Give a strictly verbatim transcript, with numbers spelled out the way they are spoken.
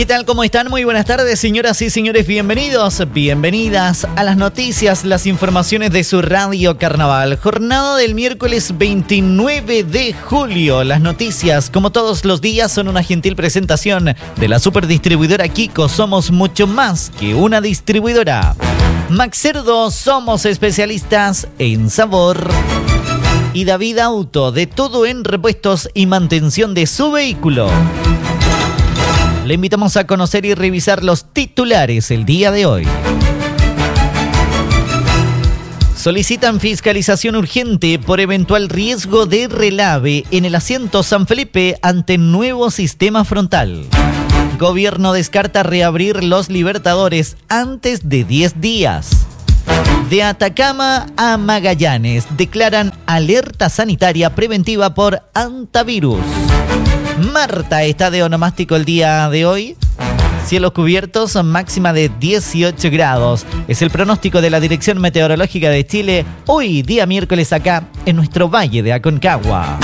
¿Qué tal? ¿Cómo están? Muy buenas tardes, señoras y señores. Bienvenidos, bienvenidas a las noticias, las informaciones de su Radio Carnaval. Jornada del miércoles veintinueve de julio. Las noticias, como todos los días, son una gentil presentación de la superdistribuidora Kiko. Somos mucho más que una distribuidora. Maxerdo, somos especialistas en sabor. Y David Auto, de todo en repuestos y mantención de su vehículo. Le invitamos a conocer y revisar los titulares el día de hoy. Solicitan fiscalización urgente por eventual riesgo de relave en el asiento San Felipe ante nuevo sistema frontal. Gobierno descarta reabrir los Libertadores antes de diez días. De Atacama a Magallanes declaran alerta sanitaria preventiva por antivirus. Marta está de onomástico el día de hoy. Cielos cubiertos, máxima de dieciocho grados. Es el pronóstico de la Dirección Meteorológica de Chile hoy, día miércoles, acá en nuestro Valle de Aconcagua.